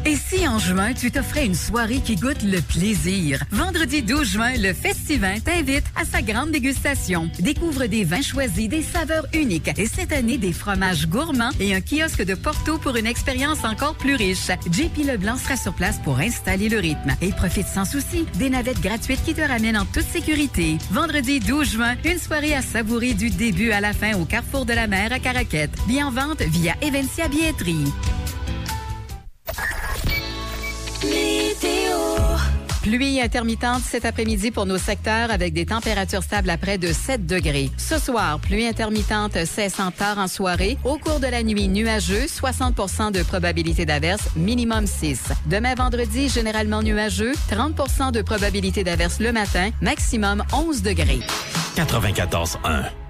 Et si en juin, tu t'offrais une soirée qui goûte le plaisir? Vendredi 12 juin, le Festivin t'invite à sa grande dégustation. Découvre des vins choisis, des saveurs uniques et cette année, des fromages gourmands et un kiosque de Porto pour une expérience encore plus riche. JP Leblanc sera sur place pour installer le rythme et profite sans souci des navettes gratuites qui te ramènent en toute sécurité. Vendredi 12 juin, une soirée à savourer du début à la fin au Carrefour de la Mer à Caraquette. Billets en vente via Evencia Billetterie. Pluie intermittente cet après-midi pour nos secteurs avec des températures stables à près de 7 degrés. Ce soir, pluie intermittente cessant tard en soirée. Au cours de la nuit, nuageux, 60 % de probabilité d'averse, minimum 6. Demain vendredi, généralement nuageux, 30 % de probabilité d'averse le matin, maximum 11 degrés. 94.1